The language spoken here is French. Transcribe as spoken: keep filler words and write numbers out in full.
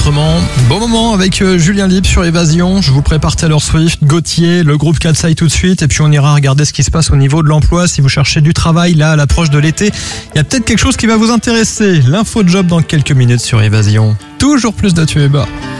autrement. Bon moment avec euh, Julien Libre sur Évasion. Je vous prépare Taylor Swift, Gauthier, le groupe Katsai tout de suite. Et puis on ira regarder ce qui se passe au niveau de l'emploi. Si vous cherchez du travail, là, à l'approche de l'été, il y a peut-être quelque chose qui va vous intéresser. L'info job dans quelques minutes sur Évasion. Toujours plus de tubes.